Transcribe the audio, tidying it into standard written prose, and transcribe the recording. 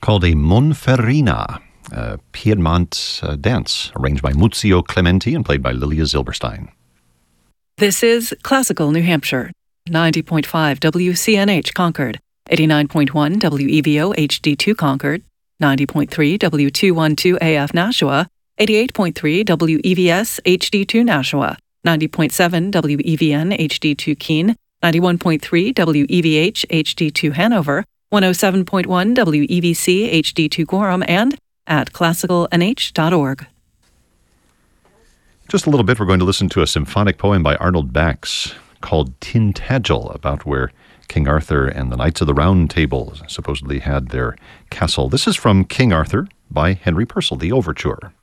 called a Monferrina, a Piedmont dance, arranged by Muzio Clementi and played by Lilia Zilberstein. This is Classical New Hampshire, 90.5 WCNH Concord, 89.1 WEVO HD2 Concord, 90.3 W212 AF Nashua, 88.3 WEVS HD2 Nashua, 90.7 WEVN HD2 Keene, 91.3 WEVH HD2 Hanover, 107.1 WEVC HD2 Gorham, and at classicalnh.org. Just a little bit, we're going to listen to a symphonic poem by Arnold Bax called Tintagel, about where King Arthur and the Knights of the Round Table supposedly had their castle. This is from King Arthur by Henry Purcell, the overture.